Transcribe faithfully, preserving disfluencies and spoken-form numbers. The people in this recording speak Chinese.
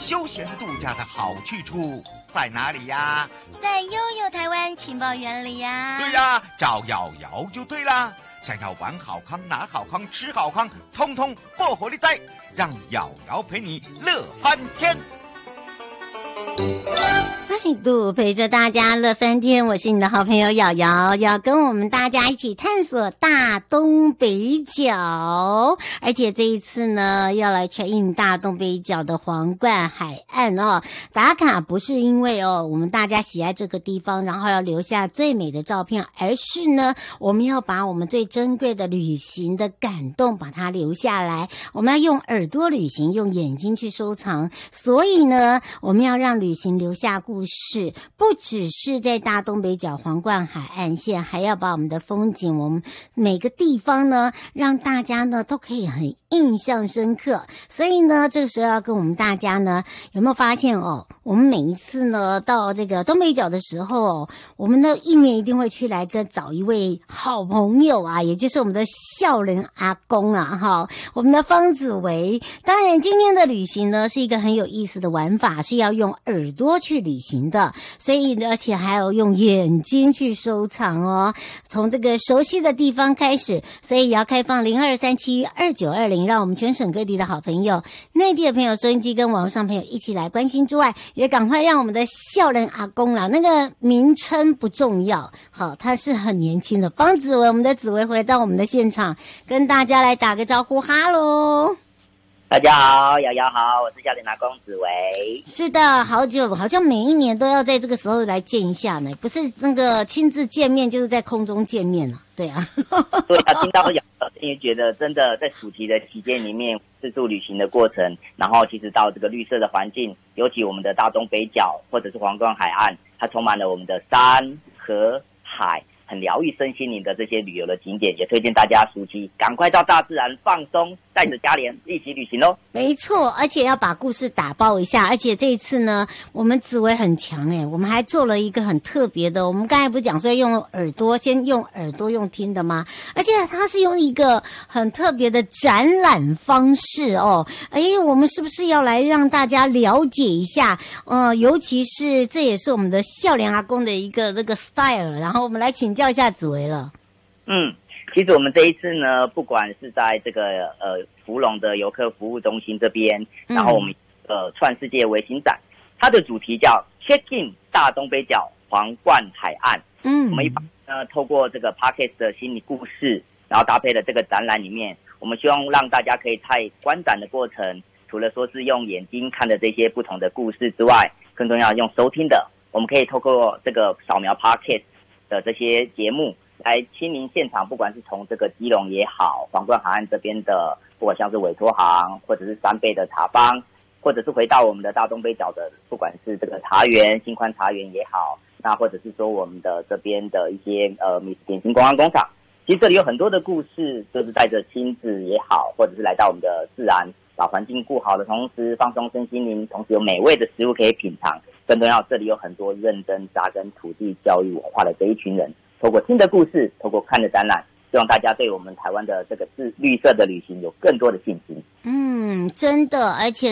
休闲度假的好去处在哪里呀？ 在悠悠台湾情报园里呀。 对呀，找瑶瑶就对啦。想要玩好康、拿好康、吃好康，通通过火力哉！让瑶瑶陪你乐翻天。 再度陪着大家乐翻天，我是你的好朋友瑶瑶，要跟我们大家一起探索大东北角，而且这一次呢，要来传印大东北角的皇冠海岸哦。打卡不是因为哦，我们大家喜爱这个地方，然后要留下最美的照片，而是呢，我们要把我们最珍贵的旅行的感动把它留下来。我们要用耳朵旅行，用眼睛去收藏，所以呢，我们要让旅行留下故事。是不只是在大东北角皇冠海岸线，还要把我们的风景，我们每个地方呢，让大家呢都可以很印象深刻。所以呢，这个时候要跟我们大家呢，有没有发现哦？我们每一次呢到这个东北角的时候哦，我们呢一年一定会去来跟找一位好朋友啊，也就是我们的孝仁阿公啊，哈，我们的方子维。当然，今天的旅行呢是一个很有意思的玩法，是要用耳朵去旅行的，所以而且还有用眼睛去收藏哦。从这个熟悉的地方开始，所以也要开放零二三七二九二零，让我们全省各地的好朋友、内地的朋友、收音机跟网络上朋友一起来关心之外，也赶快让我们的孝仁阿公啦，那个名称不重要，好，他是很年轻的方子维，我们的子维回到我们的现场，跟大家来打个招呼，哈喽。 大家好，瑶瑶好，我是孝仁阿公子维。 是的，好久，好像每一年都要在这个时候来见一下呢，不是那个亲自见面，就是在空中见面了，对啊。 对啊，听到瑶瑶，因为觉得真的在暑期的期间里面，自助旅行的过程，然后其实到这个绿色的环境，尤其我们的大东北角或者是皇冠海岸，它充满了我们的山河海。很疗愈身心灵的这些旅游的景点，也推荐大家暑期赶快到大自然放松，带着家人一起旅行哦。 没错，而且要把故事打包一下，而且这一次呢，我们紫薇很强诶，我们还做了一个很特别的，我们刚才不是讲说用耳朵，先用耳朵用听的吗？而且它是用一个很特别的展览方式哦。诶，我们是不是要来让大家了解一下？呃，尤其是这也是我们的孝仁阿公的一个那个 style， 然后我们来请叫一下紫薇了。 嗯，其实我们这一次呢，不管是在这个呃福隆的游客服务中心这边，然后我们呃创世界微型展，它的主题叫 Check In 大东北角皇冠海岸。嗯，我们一般呢透过这个 Podcast 的心理故事，然后搭配了这个展览里面，我们希望让大家可以在观展的过程，除了说是用眼睛看的这些不同的故事之外，更重要用收听的，我们可以透过这个扫描 Podcast的这些节目来亲临现场，不管是从这个基隆也好，皇冠海岸这边的，不管像是委托行，或者是三倍的茶坊，或者是回到我们的大东北角的，不管是这个茶园、新宽茶园也好，那或者是说我们的这边的一些呃米点心观光工厂，其实这里有很多的故事，就是带着亲子也好，或者是来到我们的自然，把环境顾好的同时，放松身心灵，同时有美味的食物可以品尝。更重要，这里有很多认真扎根土地教育文化的这一群人，透过听的故事，透过看的展览，希望大家对我们台湾的这个绿色的旅行有更多的信心。 嗯，真的，而且